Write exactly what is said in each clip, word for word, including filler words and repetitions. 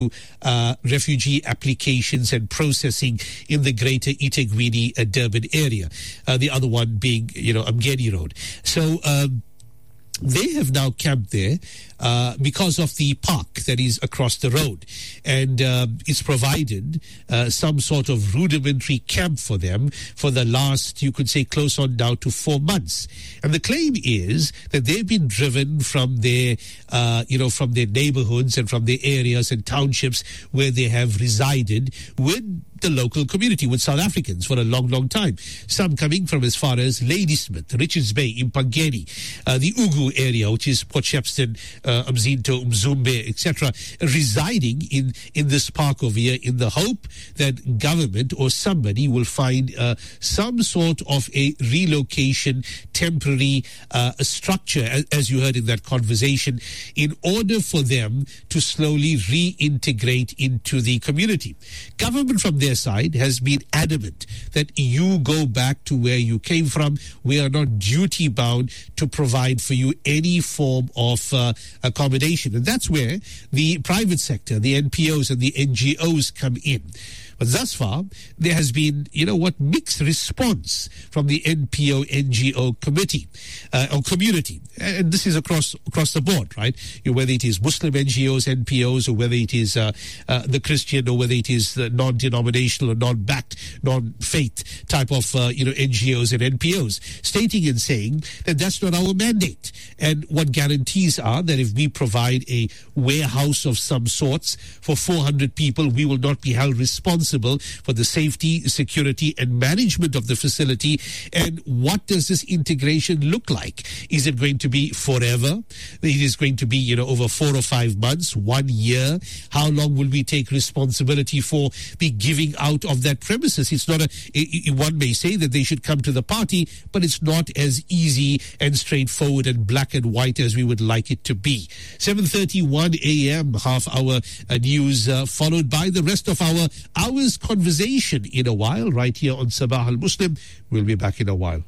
Uh, refugee applications and processing in the greater eThekwini uh, Durban area. Uh, the other one being, you know, Umgeni Road. So um, they have now camped there uh, because of the park that is across the road. And uh, it's provided uh, some sort of rudimentary camp for them for the last, you could say, close on now to four months. And the claim is that they've been driven from their, uh, you know, from their neighborhoods and from their areas and townships where they have resided with the local community, with South Africans for a long, long time. Some coming from as far as Ladysmith, Richards Bay, Impangeni, uh, the Ugu area, which is Port Shepstone, uh, Umzinto, Umzumbe, et cetera, residing in, in this park over here in the hope that government or somebody will find uh, some sort of a relocation, temporary uh, structure, as, as you heard in that conversation, in order for them to slowly reintegrate into the community. Government from their side has been adamant that you go back to where you came from. We are not duty bound to provide for you any form of uh, accommodation. And that's where the private sector, the N P Os and the N G Os come in. But thus far, there has been, you know what, mixed response from the N P O N G O committee uh, or community. And this is across across the board, right? You know, whether it is Muslim N G Os, N P Os, or whether it is uh, uh, the Christian, or whether it is the non-denominational or non-backed, non-faith type of, uh, you know, N G Os and N P Os, stating and saying that that's not our mandate. And what guarantees are that if we provide a warehouse of some sorts for four hundred people, we will not be held responsible for the safety, security, and management of the facility. And what does this integration look like? Is it going to be forever? It is going to be, you know, over four or five months, one year. How long will we take responsibility for the giving out of that premises? It's not a, one may say that they should come to the party, but it's not as easy and straightforward and black and white as we would like it to be. seven thirty-one a.m., half hour uh, news, uh, followed by the rest of our hours conversation in a while, right here on Sabah al-Muslim. We'll be back in a while.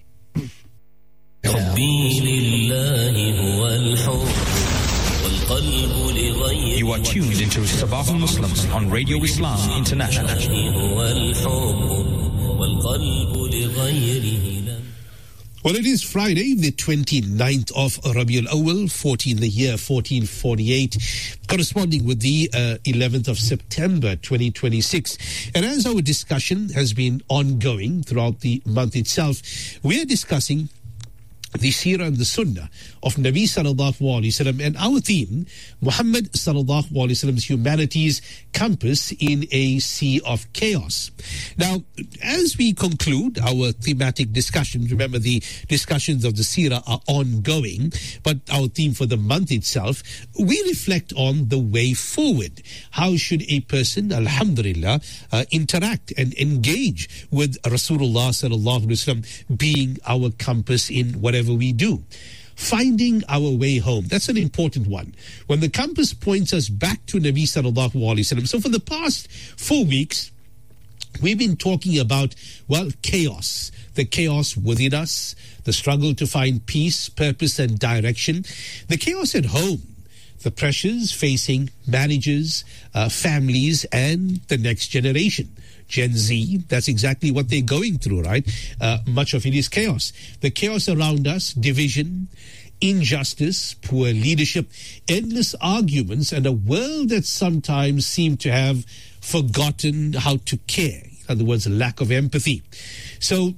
You are tuned into Sabah al-Muslim on Radio Islam International. Well, it is Friday, the twenty-ninth of Rabiul Awal, fourteen the year fourteen forty-eight, corresponding with the uh, eleventh of September twenty twenty-six. And as our discussion has been ongoing throughout the month itself, we are discussing the Seerah and the Sunnah of Nabi Sallallahu Alaihi Wasallam, and our theme, Muhammad Sallallahu Alaihi Wasallam's humanity's compass in a sea of chaos. Now, as we conclude our thematic discussion, remember the discussions of the Seerah are ongoing, but our theme for the month itself, we reflect on the way forward. How should a person, alhamdulillah, uh, interact and engage with Rasulullah Sallallahu Alaihi Wasallam being our compass in whatever we do? Finding our way home, that's an important one. When the compass points us back to Nabi Sallallahu Alaihi Wasallam. So for the past four weeks, we've been talking about, well, chaos, the chaos within us, the struggle to find peace, purpose, and direction, the chaos at home, the pressures facing marriages, uh, families, and the next generation. Gen Z, that's exactly what they're going through, right? Uh, much of it is chaos. The chaos around us, division, injustice, poor leadership, endless arguments, and a world that sometimes seems to have forgotten how to care. In other words, a lack of empathy. So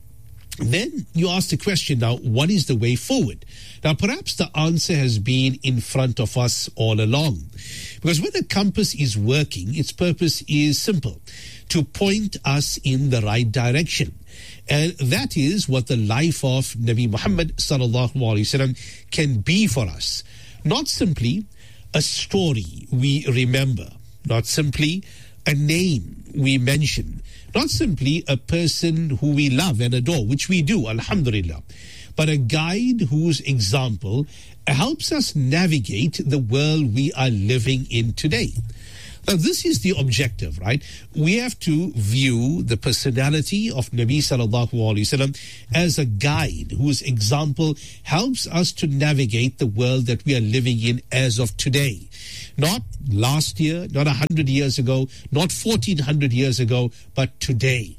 then you ask the question, now, what is the way forward? Now, perhaps the answer has been in front of us all along. Because when a compass is working, its purpose is simple: to point us in the right direction. And that is what the life of Nabi Muhammad sallallahu alaihi wasallam can be for us. Not simply a story we remember, not simply a name we mention, not simply a person who we love and adore, which we do, alhamdulillah, but a guide whose example helps us navigate the world we are living in today. Now, this is the objective, right? We have to view the personality of Nabi sallallahu alaihi wasallam as a guide whose example helps us to navigate the world that we are living in as of today. Not last year, not one hundred years ago, not fourteen hundred years ago, but today.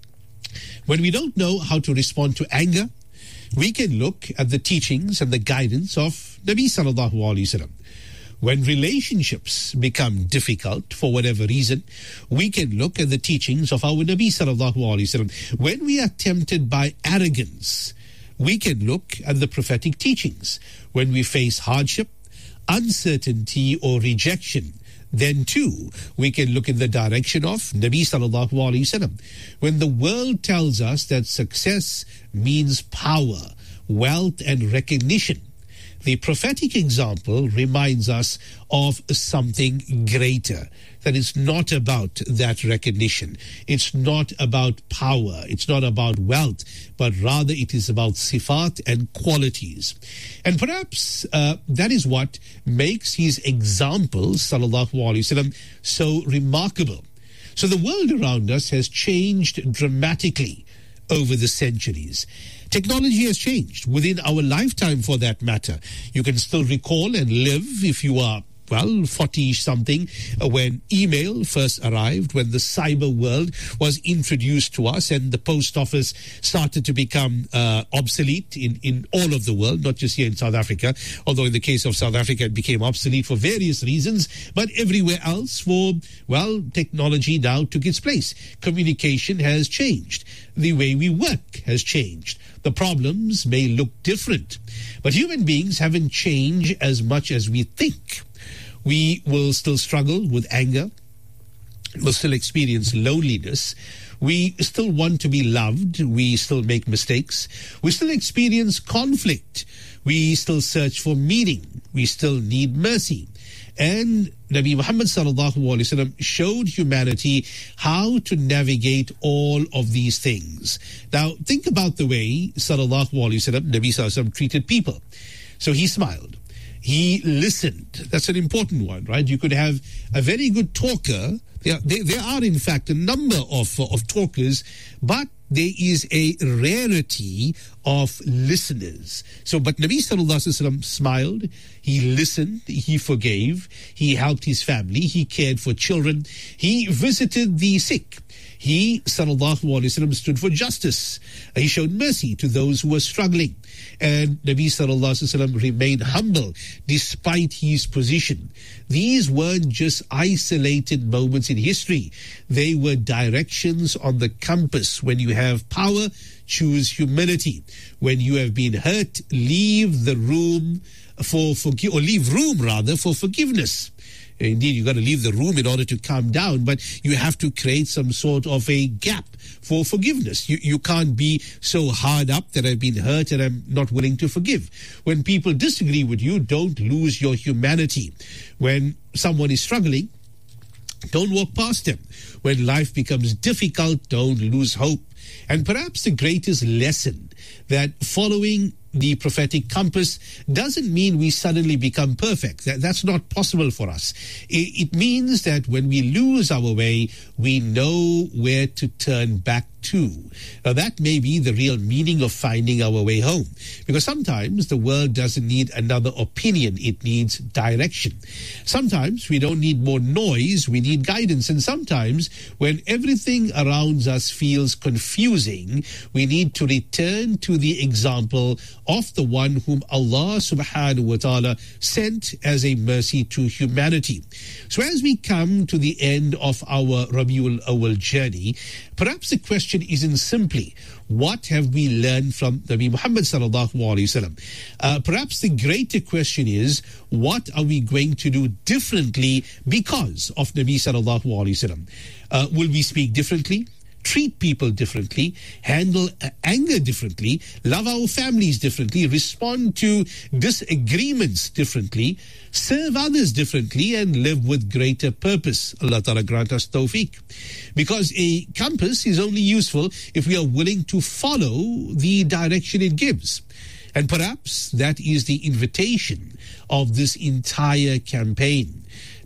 When we don't know how to respond to anger, we can look at the teachings and the guidance of Nabi sallallahu alaihi wasallam. When relationships become difficult for whatever reason, we can look at the teachings of our Nabi sallallahu alaihi wasallam. When we are tempted by arrogance, we can look at the prophetic teachings. When we face hardship, uncertainty or rejection, then too we can look in the direction of Nabi sallallahu alaihi wasallam. When the world tells us that success means power, wealth and recognition, the prophetic example reminds us of something greater, that it's not about that recognition. It's not about power. It's not about wealth, but rather it is about sifat and qualities. And perhaps uh, that is what makes his example, sallallahu alaihi wasallam, so remarkable. So the world around us has changed dramatically over the centuries. Technology has changed within our lifetime, for that matter. You can still recall and live, if you are, well, forty-something, uh, when email first arrived, when the cyber world was introduced to us and the post office started to become uh, obsolete in, in all of the world, not just here in South Africa, although in the case of South Africa it became obsolete for various reasons, but everywhere else for, well, technology now took its place. Communication has changed. The way we work has changed. The problems may look different, but human beings haven't changed as much as we think. We will still struggle with anger. We'll still experience loneliness. We still want to be loved. We still make mistakes. We still experience conflict. We still search for meaning. We still need mercy. And Nabi Muhammad sallallahu alaihi wasallam showed humanity how to navigate all of these things. Now, think about the way sallallahu alaihi wasallam, Nabi sallallahu alaihi wasallam, treated people. So he smiled. He listened. That's an important one, right? You could have a very good talker. There, there, there are, in fact, a number of, of talkers, but there is a rarity of listeners. So, but Nabi sallallahu alaihi wasallam smiled, he listened, he forgave, he helped his family, he cared for children, he visited the sick. He, sallallahu alaihi wasallam, stood for justice. He showed mercy to those who were struggling. And Nabi sallallahu alaihi wasallam remained humble despite his position. These weren't just isolated moments in history. They were directions on the compass. When you have power, choose humility. When you have been hurt, leave the room for forgive, or leave room rather for forgiveness. Indeed, you've got to leave the room in order to calm down, but you have to create some sort of a gap for forgiveness. You, you can't be so hard up that I've been hurt and I'm not willing to forgive. When people disagree with you, don't lose your humanity. When someone is struggling, don't walk past them. When life becomes difficult, don't lose hope. And perhaps the greatest lesson, that following the prophetic compass doesn't mean we suddenly become perfect. That, that's not possible for us. It, it means that when we lose our way, we know where to turn back to. Now, that may be the real meaning of finding our way home. Because sometimes the world doesn't need another opinion, it needs direction. Sometimes we don't need more noise, we need guidance. And sometimes when everything around us feels confusing, we need to return to the example of the one whom Allah subhanahu wa ta'ala sent as a mercy to humanity. So as we come to the end of our Rabiul Awwal journey, perhaps the question isn't simply, what have we learned from Nabi Muhammad sallallahu alaihi wasallam? Uh, perhaps the greater question is, what are we going to do differently because of Nabi sallallahu alaihi wasallam? Uh, will we speak differently? Treat people differently, handle anger differently, love our families differently, respond to disagreements differently, serve others differently, and live with greater purpose. Allah Ta'ala grant us tawfiq. Because a compass is only useful if we are willing to follow the direction it gives. And perhaps that is the invitation of this entire campaign.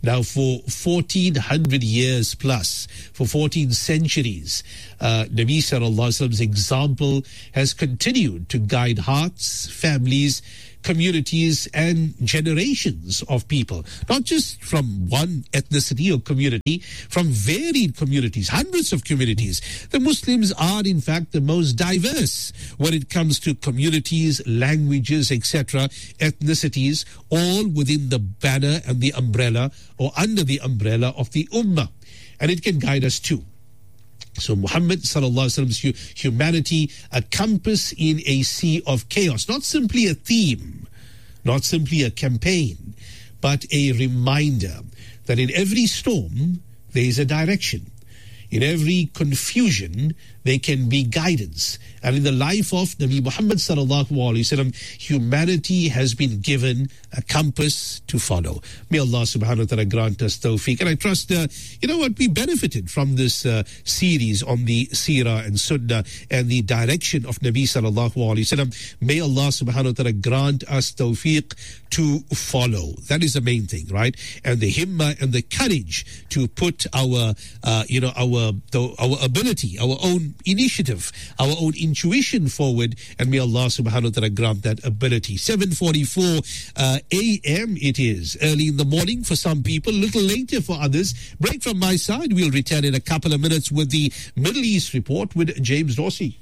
Now, for fourteen hundred years plus, for fourteen centuries, uh, Nabi Sallallahu Alaihi Wasallam's example has continued to guide hearts, families, communities and generations of people, not just from one ethnicity or community, from varied communities, hundreds of communities. The Muslims are, in fact, the most diverse when it comes to communities, languages, et cetera, ethnicities, all within the banner and the umbrella or under the umbrella of the Ummah. And it can guide us too. So Muhammad sallallahu alaihi wasallam's humanity, a compass in a sea of chaos, not simply a theme, not simply a campaign, but a reminder that in every storm there is a direction. In every confusion, there can be guidance. And in the life of Nabi Muhammad sallallahu alaihi wasallam, humanity has been given a compass to follow. May Allah subhanahu wa ta'ala grant us tawfiq. And I trust, uh, you know what, we benefited from this uh, series on the seerah and sunnah and the direction of Nabi sallallahu alaihi wasallam. May Allah subhanahu wa ta'ala grant us tawfiq to follow. That is the main thing, right? And the himmah and the courage to put our, uh, you know, our the, our ability, our own initiative, our own intuition forward, and may Allah subhanahu wa ta'ala grant that ability. seven forty-four uh, a m it is, early in the morning for some people, a little later for others. Break from my side. We'll return in a couple of minutes with the Middle East report with James Dorsey.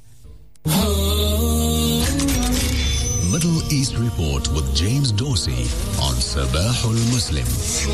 Middle East report with James Dorsey on Sabahul Muslim.